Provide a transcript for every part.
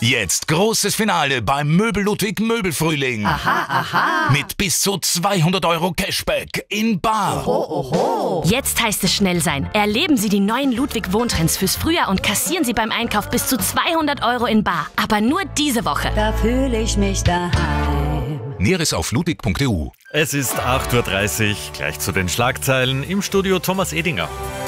Jetzt großes Finale beim Möbel Ludwig Möbelfrühling. Aha, aha. Mit bis zu 200 € Cashback in bar. Oho. Jetzt heißt es schnell sein. Erleben Sie die neuen Ludwig Wohntrends fürs Frühjahr und kassieren Sie beim Einkauf bis zu 200 € in bar. Aber nur diese Woche. Da fühle ich mich daheim. Näheres auf ludwig.eu. Es ist 8:30 Uhr, gleich zu den Schlagzeilen. Im Studio Thomas Edinger.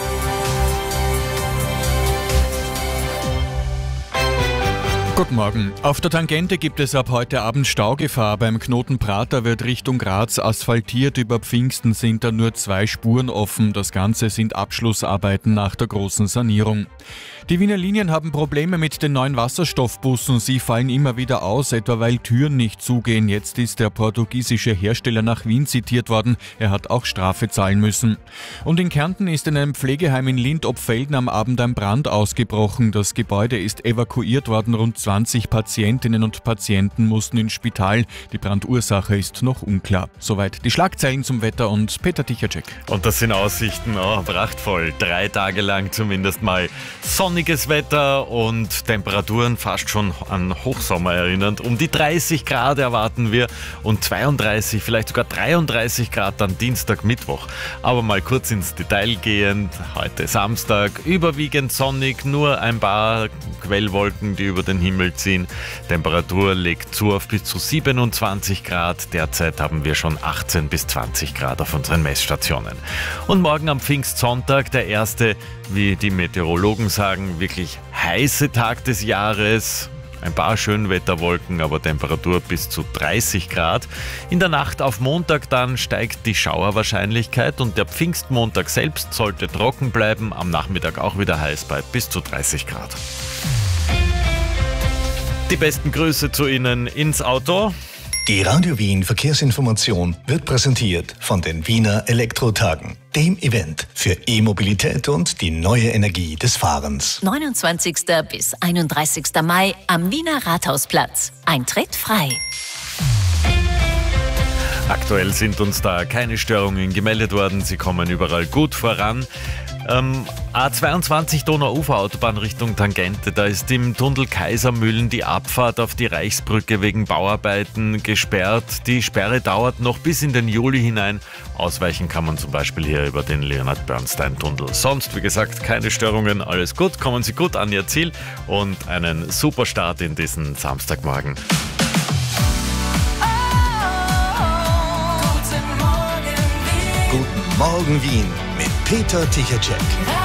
Guten Morgen. Auf der Tangente gibt es ab heute Abend Staugefahr. Beim Knoten Prater wird Richtung Graz asphaltiert. Über Pfingsten sind da nur 2 Spuren offen. Das Ganze sind Abschlussarbeiten nach der großen Sanierung. Die Wiener Linien haben Probleme mit den neuen Wasserstoffbussen. Sie fallen immer wieder aus, etwa weil Türen nicht zugehen. Jetzt ist der portugiesische Hersteller nach Wien zitiert worden. Er hat auch Strafe zahlen müssen. Und in Kärnten ist in einem Pflegeheim in Lindt-ob-Felden am Abend ein Brand ausgebrochen. Das Gebäude ist evakuiert worden. Rund 20 Patientinnen und Patienten mussten ins Spital. Die Brandursache ist noch unklar. Soweit die Schlagzeilen zum Wetter und Peter Tichacek. Und das sind Aussichten, prachtvoll. 3 Tage lang zumindest mal sonniges Wetter und Temperaturen fast schon an Hochsommer erinnernd. Um die 30 Grad erwarten wir und 32, vielleicht sogar 33 Grad dann Dienstag, Mittwoch. Aber mal kurz ins Detail gehend, heute Samstag, überwiegend sonnig, nur ein paar Quellwolken, die über den Himmel ziehen. Temperatur legt zu auf bis zu 27 Grad. Derzeit haben wir schon 18 bis 20 Grad auf unseren Messstationen. Und morgen am Pfingstsonntag, der erste, wie die Meteorologen sagen, wirklich heiße Tag des Jahres. Ein paar Schönwetterwolken, aber Temperatur bis zu 30 Grad. In der Nacht auf Montag dann steigt die Schauerwahrscheinlichkeit und der Pfingstmontag selbst sollte trocken bleiben. Am Nachmittag auch wieder heiß bei bis zu 30 Grad. Die besten Grüße zu Ihnen ins Auto. Die Radio Wien Verkehrsinformation wird präsentiert von den Wiener Elektrotagen, dem Event für E-Mobilität und die neue Energie des Fahrens. 29. bis 31. Mai am Wiener Rathausplatz. Eintritt frei. Aktuell sind uns da keine Störungen gemeldet worden. Sie kommen überall gut voran. A22 Donau-Ufer-Autobahn Richtung Tangente, da ist im Tunnel Kaisermühlen die Abfahrt auf die Reichsbrücke wegen Bauarbeiten gesperrt. Die Sperre dauert noch bis in den Juli hinein. Ausweichen kann man zum Beispiel hier über den Leonhard-Bernstein-Tunnel. Sonst, wie gesagt, keine Störungen, alles gut. Kommen Sie gut an Ihr Ziel und einen super Start in diesen Samstagmorgen. Guten Morgen Wien mit Peter Tichacek.